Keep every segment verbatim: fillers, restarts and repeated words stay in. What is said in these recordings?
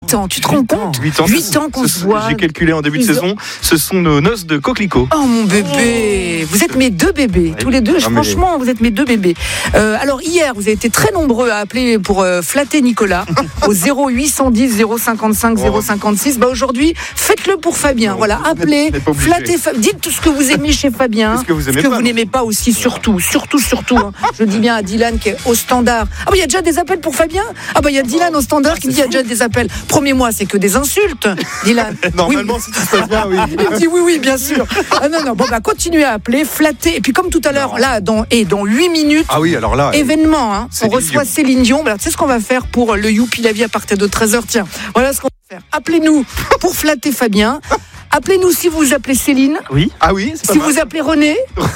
huit ans, tu te rends compte ? huit ans, huit ans qu'on se voit. J'ai calculé en début de saison, ce sont nos noces de coquelicot. Oh mon bébé, vous êtes mes deux bébés, tous les deux, Ah, mais- franchement, vous êtes mes deux bébés. Euh, alors hier, vous avez été très nombreux à appeler pour euh, flatter Nicolas au zéro huit cent dix zéro cinquante-cinq zéro cinquante-six. Bah aujourd'hui, faites-le pour Fabien. Non, Voilà, vous n'êtes- appelez, vous n'êtes pas obligé. flattez Fabien. Dites tout ce que vous aimez chez Fabien, Qu'est-ce que vous aimez ce que pas, vous non n'aimez pas aussi, surtout, surtout, surtout. Hein. Je dis bien à Dylan qui est au standard. Ah bah il y a déjà des appels pour Fabien. Ah bah il y a Dylan au standard qui me dit il y a déjà des appels. Premier mois, c'est que des insultes, Dylan. Normalement, Oui. si tout se passe bien, oui. Il me dit oui, oui, bien sûr. Ah non, non, bon, bah, continuez à appeler, flatter. Et puis, comme tout à l'heure, là, dans, et dans huit minutes, Ah oui, alors là. événement, hein, on Céline reçoit Dion. Céline Dion. Alors, tu sais ce qu'on va faire pour le Youpi la vie à partir de treize heures? Tiens, voilà ce qu'on va faire. Appelez-nous pour flatter Fabien. Appelez-nous si vous appelez Céline. Oui. Ah oui, c'est pas Si mal. vous appelez René.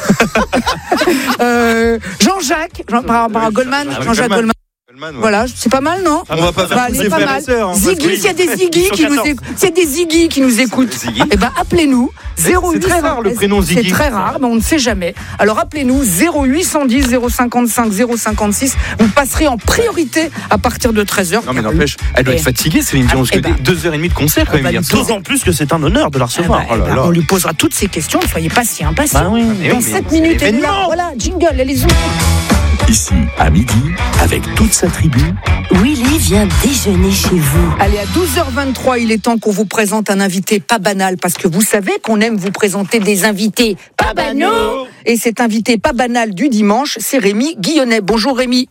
euh, Jean-Jacques. Jean, par rapport à Goldman. Ah oui, Jean-Jacques Goldman. Goldman. Goldman, ouais. Voilà, c'est pas mal, non? On va pas faire Bah, tous allez, les pas frères mal. et sœurs. hein, Ziggy, parce que- s'il y a des Ziggy Ils sont qui nous quatorze. écoutent, s'il y a des Ziggy qui nous écoutent, Ziggy. eh ben appelez-nous zéro huit cent. C'est très rare, le prénom Ziggy. C'est très rare, mais on ne sait jamais. Alors appelez-nous zéro huit cent dix zéro cinquante-cinq zéro cinquante-six. Vous passerez en priorité à partir de treize heures. Non mais n'empêche, elle doit être Et- fatiguée, Céline Dion, parce que Eh ben. deux heures et demie de concert quand bah, même hier dis soir. D'autant plus que c'est un honneur de la Eh ben, recevoir. eh là ben, là. on lui posera toutes ces questions, ne soyez pas si impatients. Bah oui. Mais Dans oui, mais sept c'est minutes, elle est là. l'événement. Voilà, jingle, allez-y. Ici, à midi, avec toute sa tribu, Willy vient déjeuner chez vous. Allez, à douze heures vingt-trois, il est temps qu'on vous présente un invité pas banal, parce que vous savez qu'on aime vous présenter des invités pas banaux. Et cet invité pas banal du dimanche, c'est Rémi Guillonnet. Bonjour Rémi.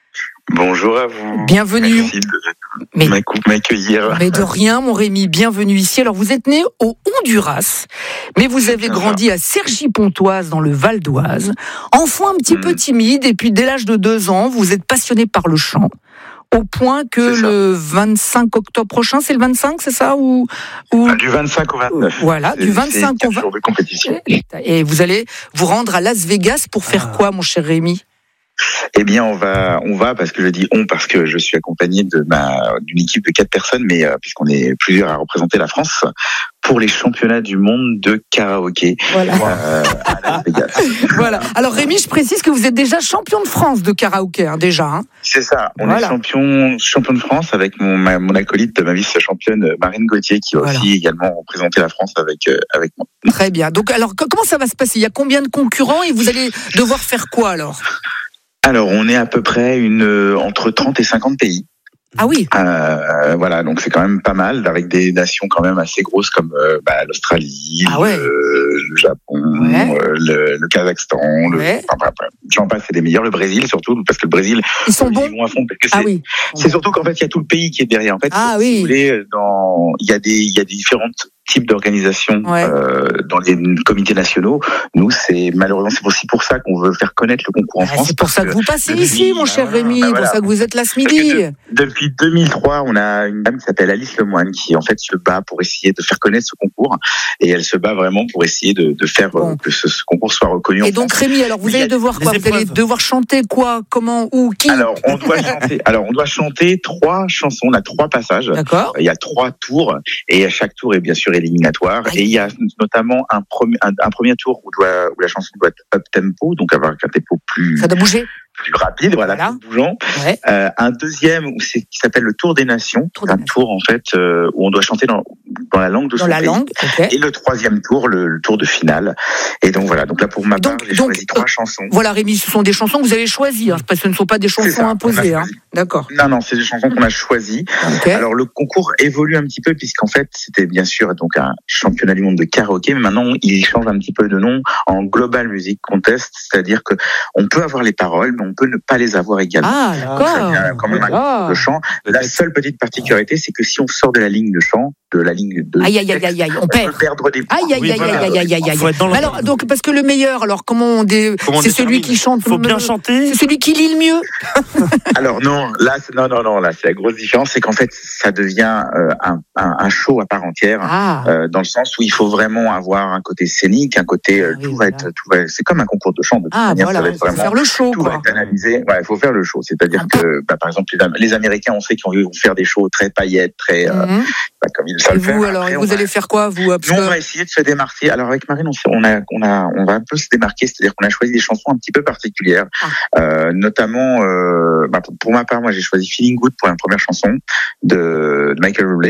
Bonjour à vous. Bienvenue. Merci de Mais- m'accou- m'accueillir. Mais de rien, mon Rémi, bienvenue ici. Alors, vous êtes né au Honduras, mais vous avez bien grandi à Cergy-Pontoise, dans le Val d'Oise. Enfant un petit Mm. peu timide, et puis dès l'âge de deux ans, vous êtes passionné par le chant. Au point que C'est ça. le vingt-cinq octobre prochain, c'est le vingt-cinq, c'est ça ou, ou... Ah, du vingt-cinq au vingt-neuf. Voilà, C'est- du vingt-cinq c'est au quatre vingt. jours de compétition. Et vous allez vous rendre à Las Vegas pour faire Ah. quoi, mon cher Rémi? Eh bien, on va, on va, parce que je dis on, parce que je suis accompagné de ma, d'une équipe de quatre personnes, mais euh, puisqu'on est plusieurs à représenter la France, pour les championnats du monde de karaoké Voilà. euh, à Las Vegas. Voilà. Alors Rémi, je précise que vous êtes déjà champion de France de karaoké, hein, déjà. Hein. C'est ça. On Voilà. est champion, champion de France avec mon, ma- mon acolyte, ma vice-championne Marine Gauthier, qui va Voilà. aussi également représenter la France avec, euh, avec moi. Très bien. Donc, alors, co- comment ça va se passer? Il y a combien de concurrents et vous allez devoir faire quoi alors? Alors, on est à peu près une, euh, entre trente et cinquante pays. Ah oui. Euh, voilà, donc c'est quand même pas mal, avec des nations quand même assez grosses comme euh, bah, l'Australie, Ah ouais. le, le Japon, Ouais. euh, le, le Kazakhstan, le, Ouais. enfin, bref, bref. J'en passe, c'est les meilleurs, le Brésil surtout, parce que le Brésil, Ils sont ils bons. vont à fond, parce que Ah c'est, oui. c'est surtout qu'en fait, il y a tout le pays qui est derrière. En fait, Ah si oui. vous voulez, dans, il y a des, il y a des différents types d'organisations Ouais. euh, dans les comités nationaux. Nous, c'est malheureusement, c'est aussi pour ça qu'on veut faire connaître le concours en Ah, France. c'est pour parce ça que vous passez depuis- ici, mon bah cher voilà, Rémi. bah C'est pour voilà. ça que vous êtes là ce Parce que midi. de- depuis deux mille trois, on a une dame qui s'appelle Alice Lemoine qui en fait se bat pour essayer de faire connaître ce concours et elle se bat vraiment pour essayer de, de faire Bon. euh, que ce, ce concours soit reconnu en Et donc France. Rémi, alors vous Mais il y allez a devoir des quoi? Vous allez épreuves. devoir chanter quoi? Comment? Où? Qui? Alors on doit chanter. Alors on doit chanter trois chansons. On a trois passages. D'accord. Il y a trois tours et à chaque tour est bien sûr éliminatoire. Aïe. Et il y a notamment un premier un, un premier tour où, doit, où la chanson doit être up tempo, donc avoir un tempo plus Ça doit bouger. plus rapide, voilà, Voilà. plus bougeant. Ouais. Euh, un deuxième où c'est qui s'appelle le Tour des Nations, Tour un des tour en fait euh, où on doit chanter dans dans la langue de Dans son la pays. langue. Ok. Et le troisième tour, le, le tour de finale. Et donc voilà. Donc là pour ma part, Donc- j'ai donc, choisi trois euh, chansons. Voilà, Rémi, ce sont des chansons que vous avez choisies, hein, parce que ce ne sont pas des C'est chansons ça, on a imposées. Hein. choisi. D'accord. Non non, c'est des chansons qu'on a choisies. Ok. Alors le concours évolue un petit peu puisqu'en fait c'était bien sûr donc un championnat du monde de karaoké, mais maintenant il change un petit peu de nom en Global Music Contest, c'est-à-dire que on peut avoir les paroles, mais on peut ne pas les avoir également. Ah, Ça d'accord. vient quand même un Ah. concours de chant. La seule petite particularité, c'est que si on sort de la ligne de chant, de la ligne de Aïe, aïe, aïe, aïe, aïe, on on perd. peut perdre des points. Aïe, aïe, Oui, aïe, voilà. aïe, aïe, aïe, aïe. Faut être dans le Alors, donc, parce que le meilleur, alors, comment on dé... Comment on c'est celui détermine qui chante Faut le- bien chanter. C'est celui qui lit le mieux. Alors non, là, c'est- non, non, non, là, c'est la grosse différence, c'est qu'en fait, ça devient euh, un, un, un show à part entière. Ah. Euh, dans le sens où il faut vraiment avoir un côté scénique, un côté euh, Ah oui, tout voilà. va être, tout va, c'est comme un concours de chant. De toute Ah, manière, voilà, ça va il être faut vraiment faire le show, tout va quoi. être analysé. Ouais, il faut faire le show. C'est-à-dire Ah. que, bah, par exemple, les, Am- les Américains, on sait qu'ils vont faire des shows très paillettes, très, euh, Mhm. bah, comme ils savent Et le faire. vous, alors, Après, et on vous va- allez faire quoi, vous? Parce Nous, on que- va essayer de se démarquer. Alors, avec Marine, on, s'est- on a, on a, on va un peu se démarquer, c'est-à-dire qu'on a choisi des chansons un petit peu particulières, Ah. euh, notamment, euh, bah, pour, pour ma part, moi, j'ai choisi Feeling Good pour la première chanson de, de Michael Bublé.